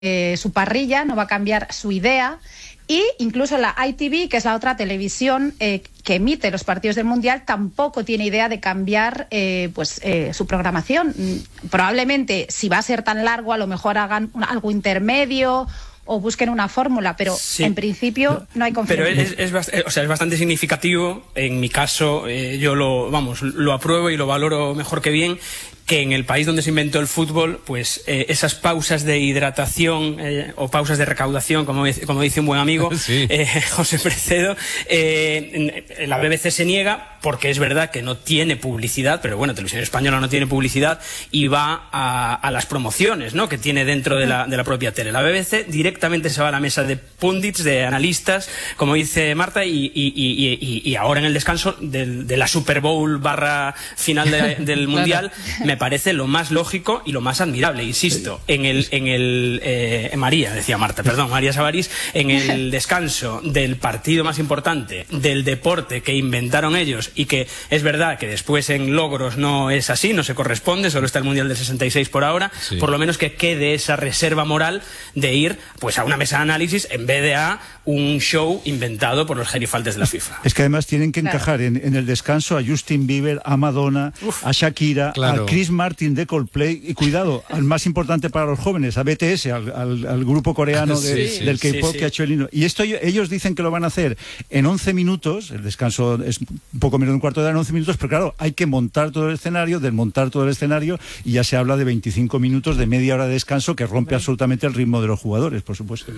su parrilla, no va a cambiar su idea. Y incluso la ITV, que es la otra televisión que emite los partidos del Mundial, tampoco tiene idea de cambiar su programación. Probablemente, si va a ser tan largo, a lo mejor hagan algo intermedio o busquen una fórmula, pero sí, en principio no hay confianza. Pero es bastante significativo. En mi caso, yo lo apruebo y lo valoro mejor que bien, que en el país donde se inventó el fútbol, pues esas pausas de hidratación o pausas de recaudación, como dice un buen amigo, sí. José Precedo, la BBC se niega porque es verdad que no tiene publicidad, pero bueno, Televisión Española no tiene publicidad y va a las promociones, ¿no?, que tiene dentro de la propia tele. La BBC directamente se va a la mesa de pundits, de analistas, como dice Marta, y ahora en el descanso de la Super Bowl / final del Mundial, me parece lo más lógico y lo más admirable. Insisto, María Sabarís, en el descanso del partido más importante del deporte que inventaron ellos, y que es verdad que después en logros no es así, no se corresponde, solo está el Mundial del 66 por ahora, sí. Por lo menos que quede esa reserva moral de ir pues a una mesa de análisis en vez de a un show inventado por los gerifaltes de la FIFA. Es que además tienen que encajar en el descanso a Justin Bieber, a Madonna, a Shakira, claro, a Chris Martin de Coldplay, y cuidado, al más importante para los jóvenes, a BTS, al grupo coreano del K-pop, que ha hecho el himno. Y esto ellos dicen que lo van a hacer en 11 minutos, el descanso es un poco menos de un cuarto de hora, en 11 minutos, pero claro, hay que montar todo el escenario, desmontar todo el escenario, y ya se habla de 25 minutos, de media hora de descanso, que rompe absolutamente el ritmo de los jugadores, por supuesto.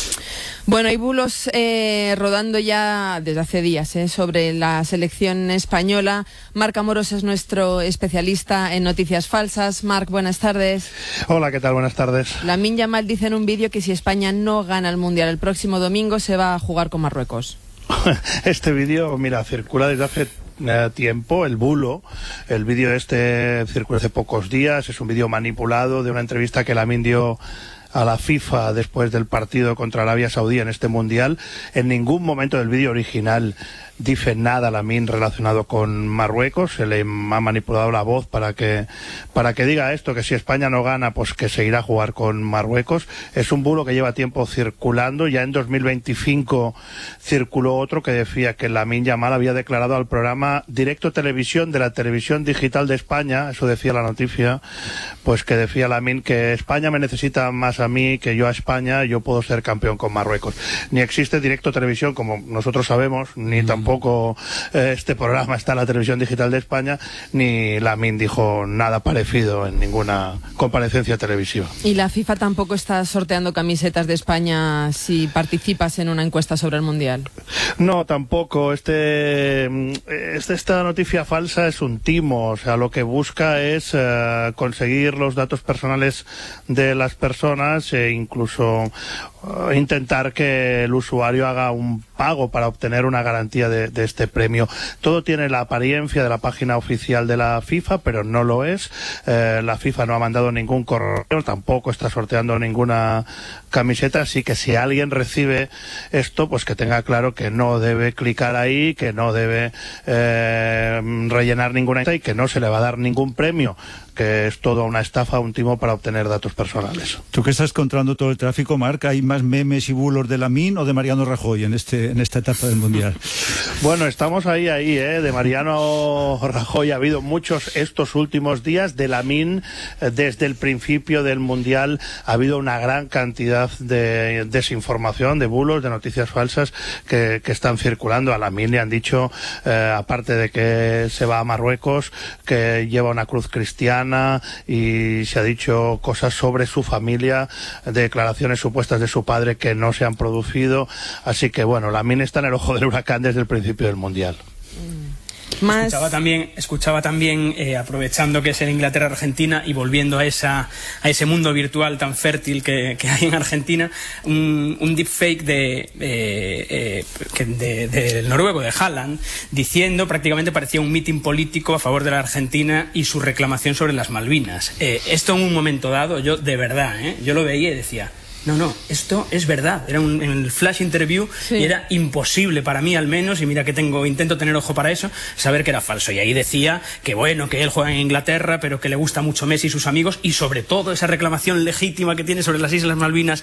Bueno, hay bulos rodando ya desde hace días sobre la selección española. Marc Amorós es nuestro especialista en noticias falsas. Marc, buenas tardes. Hola, ¿qué tal? Buenas tardes. Lamine Yamal dice en un vídeo que si España no gana el Mundial el próximo domingo se va a jugar con Marruecos. Este vídeo, mira, circula desde hace tiempo, el bulo. El vídeo circula hace pocos días, es un vídeo manipulado de una entrevista que Lamine dio a la FIFA después del partido contra Arabia Saudí en este Mundial. En ningún momento del vídeo original dice nada Lamine relacionado con Marruecos. Se le ha manipulado la voz para que diga esto, que si España no gana, pues que se irá a jugar con Marruecos. Es un bulo que lleva tiempo circulando. Ya en 2025 circuló otro que decía que Lamine Yamal había declarado al programa Directo Televisión de la Televisión Digital de España, eso decía la noticia, pues que decía Lamine que España me necesita más a mí que yo a España, yo puedo ser campeón con Marruecos. Ni existe Directo Televisión, como nosotros sabemos, ni tampoco este programa está en la Televisión Digital de España, ni Lamine dijo nada parecido en ninguna comparecencia televisiva. Y la FIFA tampoco está sorteando camisetas de España si participas en una encuesta sobre el Mundial. No, tampoco. Esta noticia falsa es un timo, o sea, lo que busca es conseguir los datos personales de las personas e incluso intentar que el usuario haga un pago para obtener una garantía de este premio. Todo tiene la apariencia de la página oficial de la FIFA, pero no lo es. La FIFA no ha mandado ningún correo, tampoco está sorteando ninguna camiseta, así que si alguien recibe esto, pues que tenga claro que no debe clicar ahí, que no debe rellenar ninguna y que no se le va a dar ningún premio, que es toda una estafa, un timo para obtener datos personales. Tú que estás controlando todo el tráfico, Marc, ¿hay más memes y bulos de Lamine o de Mariano Rajoy en esta etapa del Mundial? Bueno, estamos ahí, de Mariano Rajoy ha habido muchos estos últimos días. De Lamine, desde el principio del Mundial ha habido una gran cantidad de desinformación, de bulos, de noticias falsas que están circulando. A Lamine le han dicho, aparte de que se va a Marruecos, que lleva una cruz cristiana, y se ha dicho cosas sobre su familia, declaraciones supuestas de su padre que no se han producido. Así que bueno, Lamine está en el ojo del huracán desde el principio del Mundial. Escuchaba también aprovechando que es en Inglaterra-Argentina y volviendo a ese mundo virtual tan fértil que hay en Argentina, un deepfake del noruego, de Haaland, diciendo, prácticamente parecía un mitin político a favor de la Argentina y su reclamación sobre las Malvinas. Esto en un momento dado, yo de verdad, yo lo veía y decía, No, esto es verdad. Era en el flash interview y era imposible para mí, al menos, y mira que intento tener ojo para eso, saber que era falso. Y ahí decía que bueno, que él juega en Inglaterra, pero que le gusta mucho Messi y sus amigos, y sobre todo esa reclamación legítima que tiene sobre las Islas Malvinas